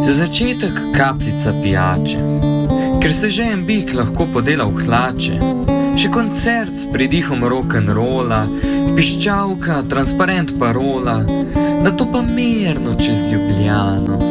Za začetek kapljica pijače, ker se že en bik lahko podela v hlače, še koncert s pridihom rock'n'rolla, piščalka, transparent parola, nato pa mirno čez Ljubljano.